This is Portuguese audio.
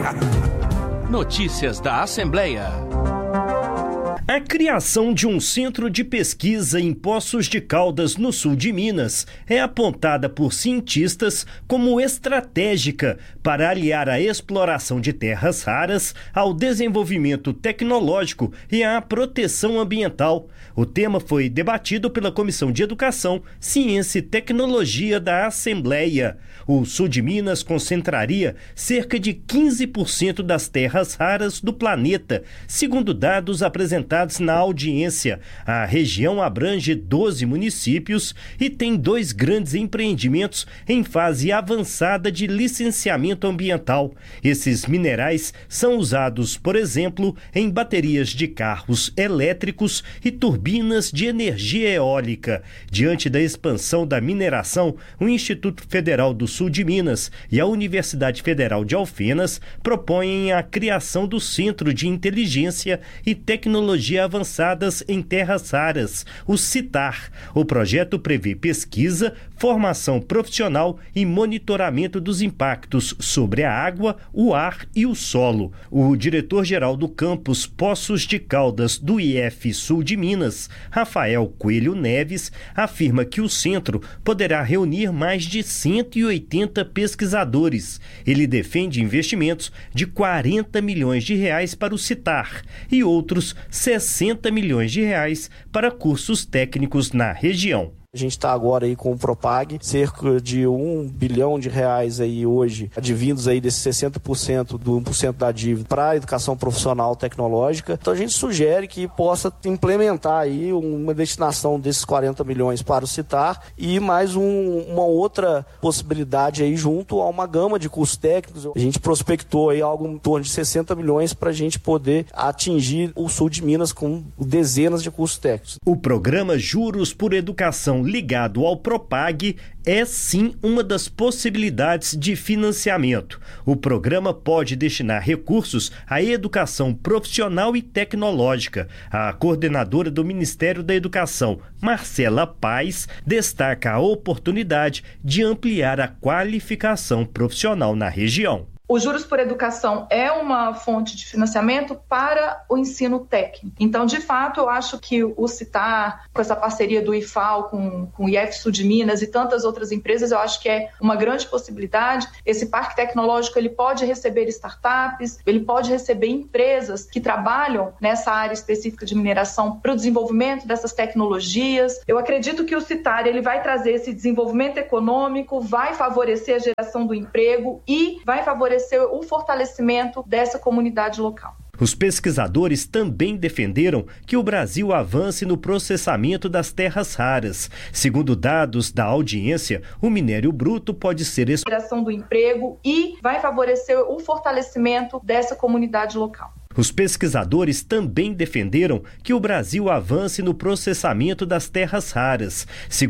Notícias da Assembleia. A criação de um centro de pesquisa em Poços de Caldas, no sul de Minas, é apontada por cientistas como estratégica para aliar a exploração de terras raras ao desenvolvimento tecnológico e à proteção ambiental. O tema foi debatido pela Comissão de Educação, Ciência e Tecnologia da Assembleia. O sul de Minas concentraria cerca de 15% das terras raras do planeta, segundo dados apresentados na audiência. A região abrange 12 municípios e tem 2 grandes empreendimentos em fase avançada de licenciamento ambiental. Esses minerais são usados, por exemplo, em baterias de carros elétricos e turbinas de energia eólica. Diante da expansão da mineração, o Instituto Federal do Sul de Minas e a Universidade Federal de Alfenas propõem a criação do Centro de Inteligência e Tecnologia Avançadas em Terras Raras, o CITAR. O projeto prevê pesquisa, formação profissional e monitoramento dos impactos sobre a água, o ar e o solo. O diretor-geral do campus Poços de Caldas do IF Sul de Minas, Rafael Coelho Neves, afirma que o centro poderá reunir mais de 180 pesquisadores. Ele defende investimentos de R$40 milhões para o CITAR e outros R$60 milhões para cursos técnicos na região. A gente está agora aí com o Propag, cerca de R$1 bilhão aí hoje, advindos aí desses 60% do 1% da dívida para a educação profissional tecnológica. Então a gente sugere que possa implementar aí uma destinação desses 40 milhões para o CITAR e mais uma outra possibilidade aí junto a uma gama de cursos técnicos. A gente prospectou aí algo em torno de 60 milhões para a gente poder atingir o sul de Minas com dezenas de cursos técnicos. O programa Juros por Educação ligado ao Propag é sim uma das possibilidades de financiamento. O programa pode destinar recursos à educação profissional e tecnológica. A coordenadora do Ministério da Educação, Marcela Paes, destaca a oportunidade de ampliar a qualificação profissional na região. O Juros por Educação é uma fonte de financiamento para o ensino técnico. Então, de fato, eu acho que o CITAR, com essa parceria do IFAL, com o IF Sul de Minas e tantas outras empresas, eu acho que é uma grande possibilidade. Esse parque tecnológico ele pode receber startups, ele pode receber empresas que trabalham nessa área específica de mineração para o desenvolvimento dessas tecnologias. Eu acredito que o CITAR ele vai trazer esse desenvolvimento econômico, vai favorecer a geração do emprego e vai favorecer o fortalecimento dessa comunidade local. Os pesquisadores também defenderam que o Brasil avance no processamento das terras raras. Segundo dados da audiência, o minério bruto pode ser geração do emprego e vai favorecer o fortalecimento dessa comunidade local. Os pesquisadores também defenderam que o Brasil avance no processamento das terras raras.